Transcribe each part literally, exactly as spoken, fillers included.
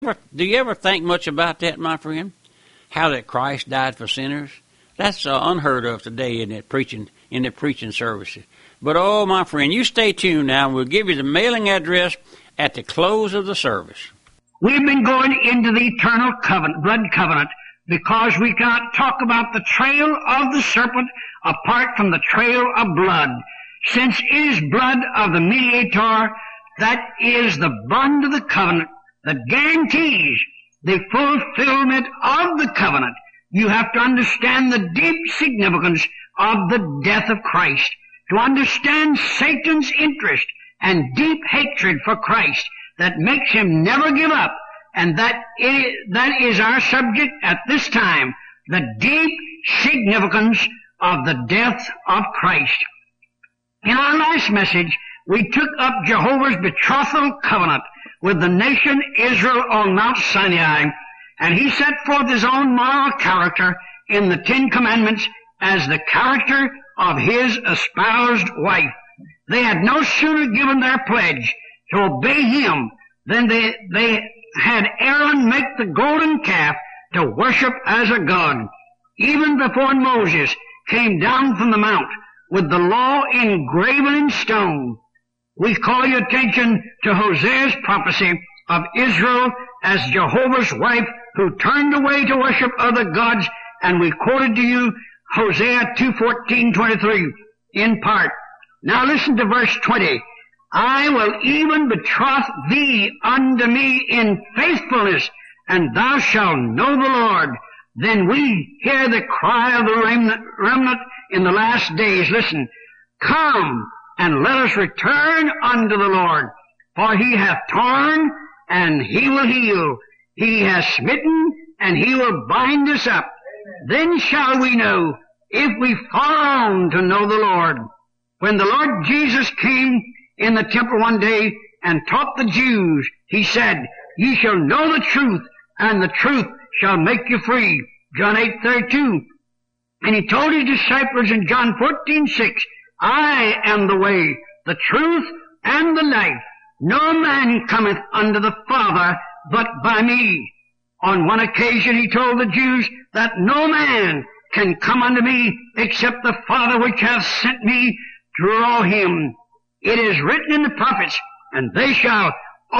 Do you ever think much about that, my friend? How that Christ died for sinners? That's uh, unheard of today in that preaching in the preaching services. But oh, my friend, you stay tuned now, and we'll give you the mailing address at the close of the service. We've been going into the eternal covenant, blood covenant, because we cannot talk about the trail of the serpent apart from the trail of blood. Since it is blood of the mediator, that is the bond of the covenant that guarantees the fulfillment of the covenant. You have to understand the deep significance of the death of Christ, to understand Satan's interest and deep hatred for Christ that makes him never give up. And that is, that is our subject at this time, the deep significance of the death of Christ. In our last message, we took up Jehovah's betrothal covenant with the nation Israel on Mount Sinai, and he set forth his own moral character in the Ten Commandments as the character of his espoused wife. They had no sooner given their pledge to obey him than they, they had Aaron make the golden calf to worship as a god. Even before Moses came down from the mount with the law engraven in stone, we call your attention to Hosea's prophecy of Israel as Jehovah's wife who turned away to worship other gods, and we quoted to you Hosea two fourteen twenty-three in part. Now listen to verse twenty. I will even betroth thee unto me in faithfulness, and thou shalt know the Lord. Then we hear the cry of the remnant, remnant in the last days. Listen, come and let us return unto the Lord, for he hath torn and he will heal. He has smitten and he will bind us up. Then shall we know if we follow on to know the Lord. When the Lord Jesus came in the temple one day and taught the Jews, he said, ye shall know the truth, and the truth shall make you free. John eight thirty-two. And he told his disciples in John fourteen six, I am the way, the truth, and the life. No man cometh unto the Father but by me. On one occasion he told the Jews that no man can come unto me except the Father which hath sent me draw him. It is written in the prophets, and they shall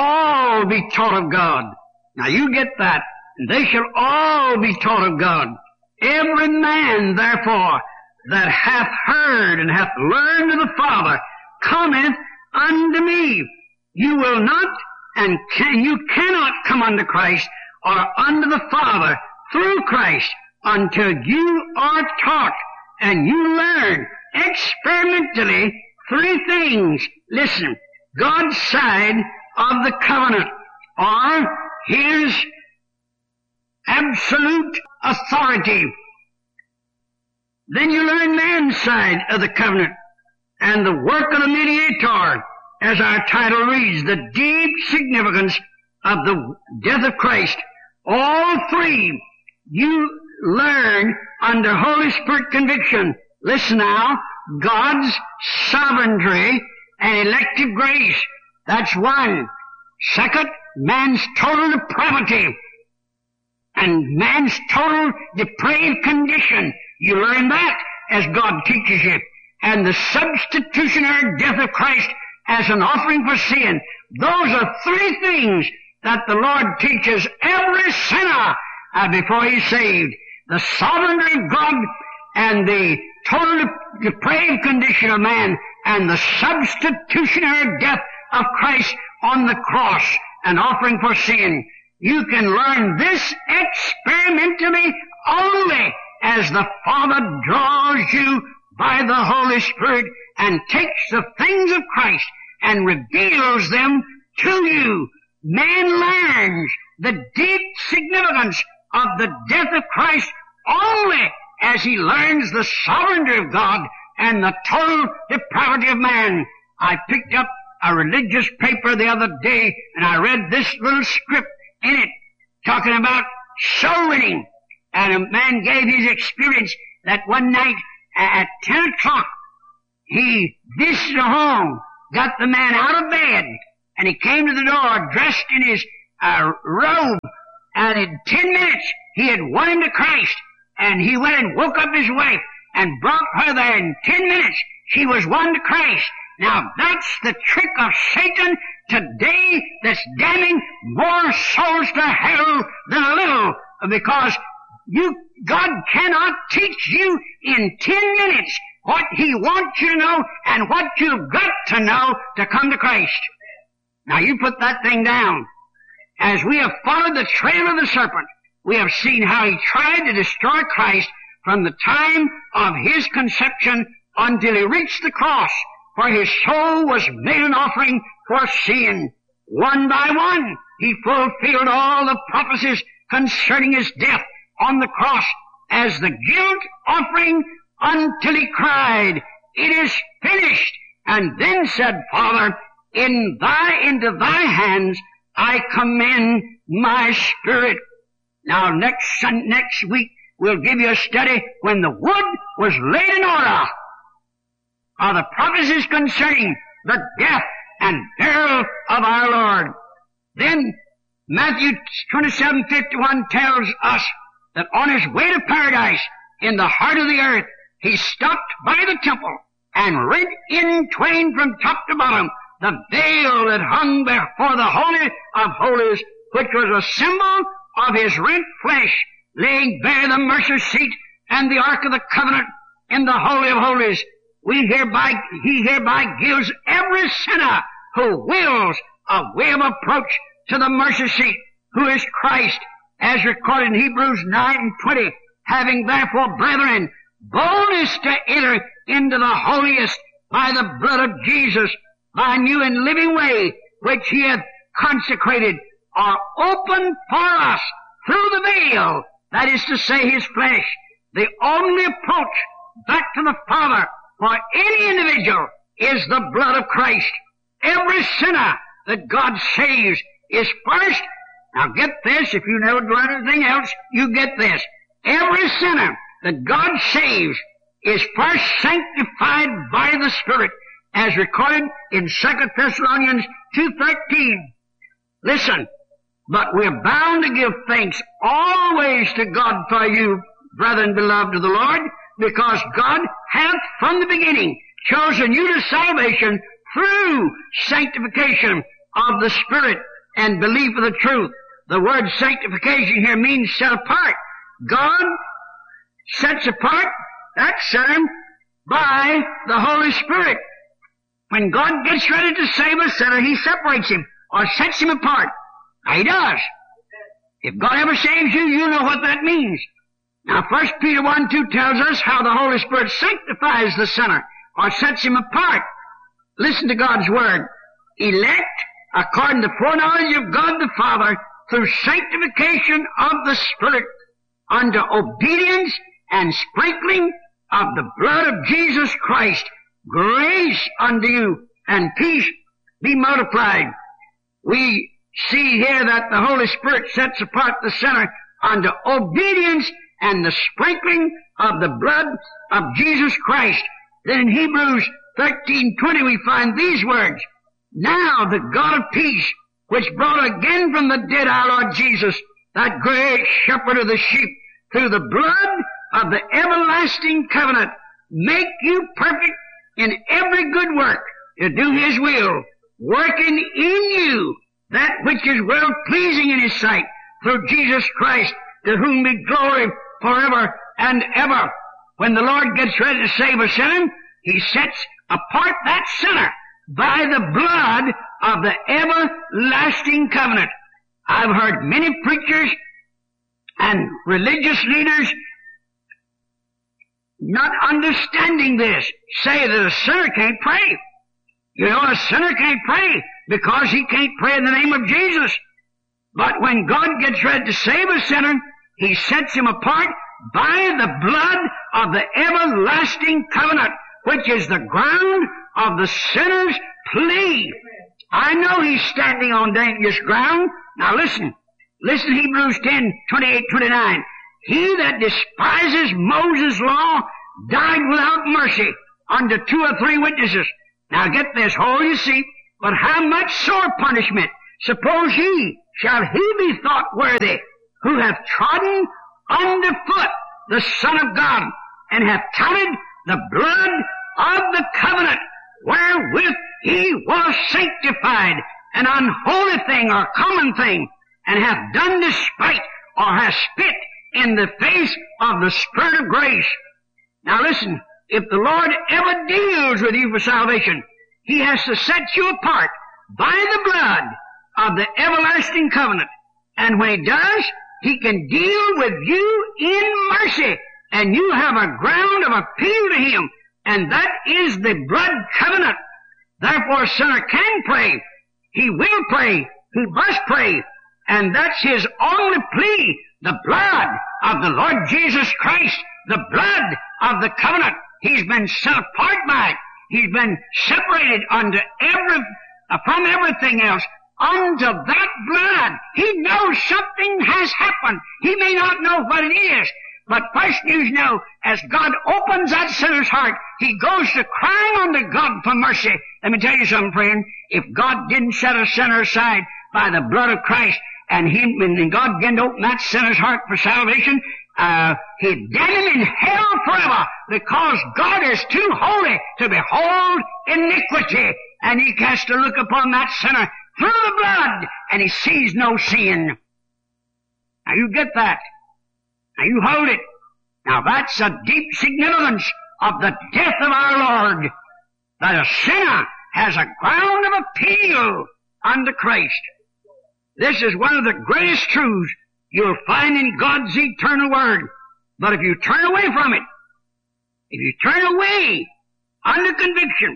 all be taught of God. Now you get that. And they shall all be taught of God. Every man, therefore, that hath heard and hath learned of the Father, cometh unto me. You will not, and can, you cannot come unto Christ or unto the Father through Christ until you are taught and you learn experimentally three things. Listen, God's side of the covenant, or his absolute authority. Then you learn man's side of the covenant and the work of the mediator, as our title reads, the deep significance of the death of Christ. All three you learn under Holy Spirit conviction. Listen now, God's sovereignty and elective grace. That's one. Second, man's total depravity and man's total depraved condition. You learn that as God teaches you. And the substitutionary death of Christ as an offering for sin. Those are three things that the Lord teaches every sinner uh, before he's saved. The sovereignty of God and the total depraved condition of man and the substitutionary death of Christ on the cross, an offering for sin. You can learn this experimentally only as the Father draws you by the Holy Spirit and takes the things of Christ and reveals them to you. Man learns the deep significance of the death of Christ only as he learns the sovereignty of God and the total depravity of man. I picked up a religious paper the other day and I read this little script in it talking about soul winning. And a man gave his experience that one night at ten o'clock he visited a home, got the man out of bed, and he came to the door dressed in his a robe, and in ten minutes he had won him to Christ. And he went and woke up his wife and brought her there. In ten minutes she was won to Christ. Now that's the trick of Satan today that's damning more souls to hell than a little, because you, God cannot teach you in ten minutes what He wants you to know and what you've got to know to come to Christ. Now you put that thing down. As we have followed the trail of the serpent, we have seen how he tried to destroy Christ from the time of his conception until he reached the cross, for his soul was made an offering for sin. One by one, he fulfilled all the prophecies concerning his death on the cross as the guilt offering until he cried, "It is finished," and then said, "Father, in thy, into thy hands I commend my spirit." Now next, next week we'll give you a study when the wood was laid in order of the prophecies concerning the death and burial of our Lord. Then Matthew twenty-seven fifty-one tells us that on his way to paradise in the heart of the earth, he stopped by the temple and rent in twain from top to bottom the veil that hung before the Holy of Holies, which was a symbol of his rent flesh, laying bare the mercy seat and the Ark of the Covenant in the Holy of Holies. We hereby, he hereby gives every sinner who wills a way of approach to the mercy seat, who is Christ, as recorded in Hebrews nine and twenty, having therefore, brethren, boldness to enter into the holiest by the blood of Jesus, by a new and living way, which he hath consecrated, are open for us through the veil, that is to say, his flesh. The only approach back to the Father for any individual is the blood of Christ. Every sinner that God saves is first, now get this, if you never learn anything else, you get this. Every sinner that God saves is first sanctified by the Spirit, as recorded in Second Thessalonians two thirteen. Listen, but we're bound to give thanks always to God for you, brethren beloved of the Lord, because God hath from the beginning chosen you to salvation through sanctification of the Spirit and belief of the truth. The word sanctification here means set apart. God sets apart that sinner by the Holy Spirit. When God gets ready to save a sinner, He separates him or sets him apart. Now, He does. If God ever saves you, you know what that means. Now, First Peter one two tells us how the Holy Spirit sanctifies the sinner or sets him apart. Listen to God's Word. Elect according to foreknowledge of God the Father through sanctification of the Spirit unto obedience and sprinkling of the blood of Jesus Christ. Grace unto you and peace be multiplied. We see here that the Holy Spirit sets apart the sinner unto obedience and the sprinkling of the blood of Jesus Christ. Then in Hebrews thirteen twenty we find these words, "Now the God of peace, which brought again from the dead our Lord Jesus, that great shepherd of the sheep, through the blood of the everlasting covenant, make you perfect in every good work to do His will, working in you that which is well pleasing in His sight, through Jesus Christ, to whom be glory forever and ever." When the Lord gets ready to save a sinner, He sets apart that sinner by the blood of the everlasting covenant. I've heard many preachers and religious leaders not understanding this say that a sinner can't pray. You know, a sinner can't pray because he can't pray in the name of Jesus. But when God gets ready to save a sinner, He sets him apart by the blood of the everlasting covenant, which is the ground of the sinner's plea. I know he's standing on dangerous ground. Now listen. Listen to Hebrews ten twenty-eight twenty-nine. He that despises Moses' law died without mercy unto two or three witnesses. Now get this, hold your seat. But how much sore punishment suppose he, shall he be thought worthy, who hath trodden under foot the Son of God, and hath counted the blood of the covenant wherewith he was sanctified, an unholy thing or common thing, and hath done despite, or hath spit in the face of the Spirit of grace. Now listen, if the Lord ever deals with you for salvation, He has to set you apart by the blood of the everlasting covenant. And when He does, He can deal with you in mercy, and you have a ground of appeal to Him, and that is the blood covenant. Therefore, a sinner can pray. He will pray. He must pray. And that's his only plea, the blood of the Lord Jesus Christ, the blood of the covenant. He's been set apart by it. He's been separated unto every, uh, from everything else unto that blood. He knows something has happened. He may not know what it is, but first you know, as God opens that sinner's heart, he goes to crying unto God for mercy. Let me tell you something, friend. If God didn't set a sinner aside by the blood of Christ, and him, and God didn't open that sinner's heart for salvation, uh, he'd damn him in hell forever, because God is too holy to behold iniquity, and he has to look upon that sinner through the blood, and he sees no sin. Now you get that. Now you hold it. Now that's a deep significance of the death of our Lord, that a sinner has a ground of appeal unto Christ. This is one of the greatest truths you'll find in God's eternal Word. But if you turn away from it, if you turn away under conviction,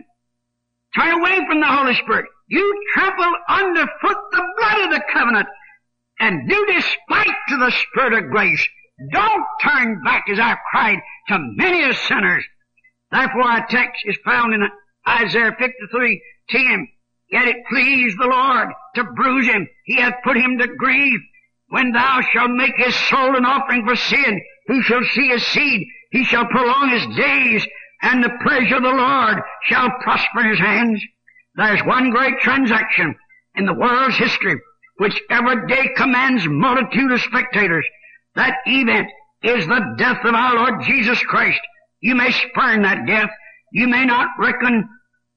turn away from the Holy Spirit, you trample underfoot the blood of the covenant and do despite to the Spirit of grace. Don't turn back, as I've cried to many a sinners. Therefore our text is found in Isaiah fifty-three ten. Yet it pleased the Lord to bruise him. He hath put him to grief. When thou shalt make his soul an offering for sin, he shall see his seed. He shall prolong his days, and the pleasure of the Lord shall prosper in his hands. There's one great transaction in the world's history which every day commands multitude of spectators. That event is the death of our Lord Jesus Christ. You may spurn that death. You may not reckon,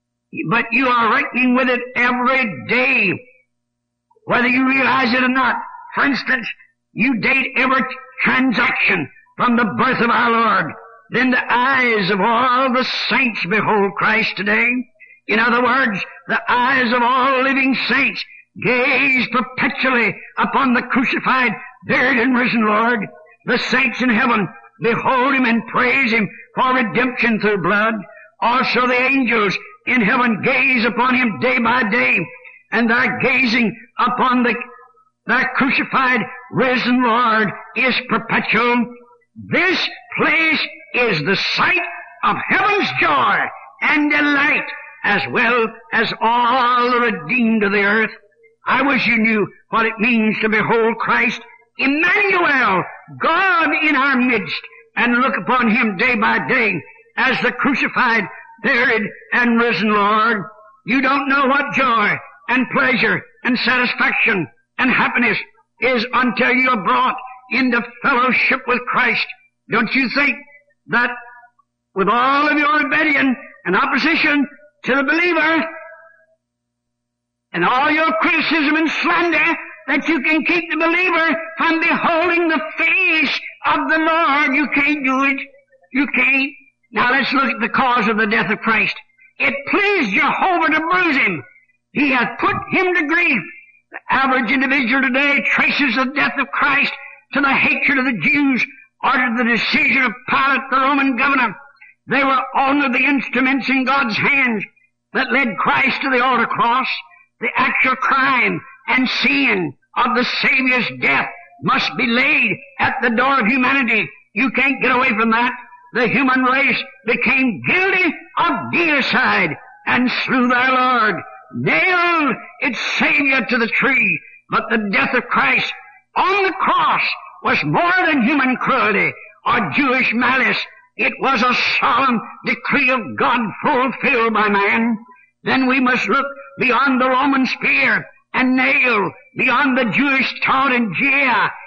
but you are reckoning with it every day, whether you realize it or not. For instance, you date every transaction from the birth of our Lord. Then the eyes of all the saints behold Christ today. In other words, the eyes of all living saints gaze perpetually upon the crucified, buried, and risen Lord. The saints in heaven behold him and praise him for redemption through blood. Also the angels in heaven gaze upon him day by day, and their gazing upon the their crucified, risen Lord is perpetual. This place is the site of heaven's joy and delight, as well as all the redeemed of the earth. I wish you knew what it means to behold Christ, Emmanuel, God in our midst, and look upon him day by day as the crucified, buried, and risen Lord. You don't know what joy and pleasure and satisfaction and happiness is until you are brought into fellowship with Christ. Don't you think that with all of your rebellion and opposition to the believer and all your criticism and slander, that you can keep the believer from beholding the face of the Lord? You can't do it. You can't. Now let's look at the cause of the death of Christ. It pleased Jehovah to bruise him. He hath put him to grief. The average individual today traces the death of Christ to the hatred of the Jews or to the decision of Pilate, the Roman governor. They were only the instruments in God's hands that led Christ to the altar cross. The actual crime and sin of the Savior's death must be laid at the door of humanity. You can't get away from that. The human race became guilty of deicide and slew their Lord, nailed its Savior to the tree. But the death of Christ on the cross was more than human cruelty or Jewish malice. It was a solemn decree of God fulfilled by man. Then we must look beyond the Roman spear and nail beyond the Jewish taunt and jeer